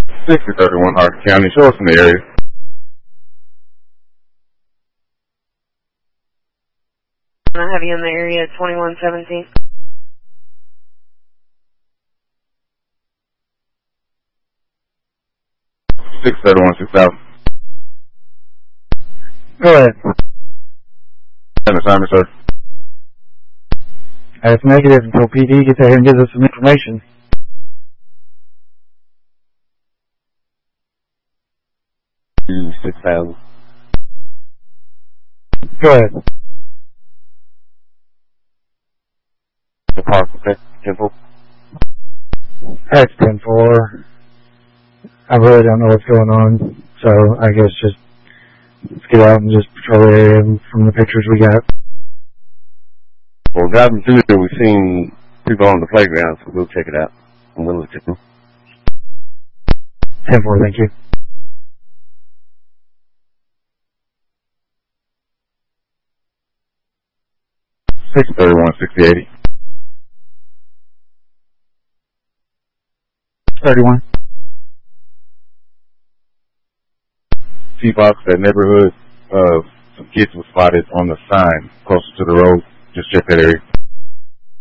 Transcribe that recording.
6031 Harkin County. Show us in the area. I have you in the area at 2117. $631-$6,000. Go ahead. And assignment, sir. That's negative until PD gets out here and gives us some information. $6,000. Go ahead. The park, okay? 10-4. That's 10-4. I really don't know what's going on, so I guess just let's get out and just patrol the area from the pictures we got. Well, driving through there, we've seen people on the playground, so we'll check it out and we'll look at them. 10-4, thank you. $631-$6080. 31. T-Fox, that neighborhood, some kids were spotted on the sign closer to the road. Just check that area.